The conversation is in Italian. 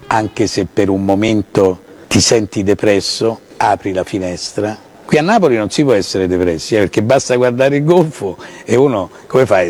anche se per un momento ti senti depresso, apri la finestra. Qui a Napoli non si può essere depressi, perché basta guardare il golfo e uno come fa?